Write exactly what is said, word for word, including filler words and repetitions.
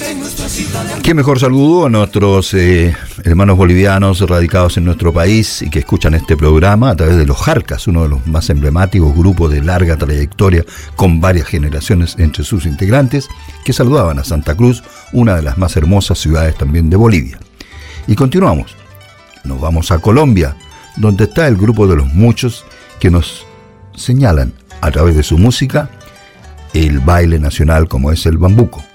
Qué mejor saludo a nuestros eh, hermanos bolivianos radicados en nuestro país y que escuchan este programa a través de los Jarcas, uno de los más emblemáticos grupos de larga trayectoria con varias generaciones entre sus integrantes, que saludaban a Santa Cruz, una de las más hermosas ciudades también de Bolivia. Y continuamos. Nos vamos a Colombia, donde está el grupo de los muchos que nos señalan a través de su música el baile nacional como es el bambuco.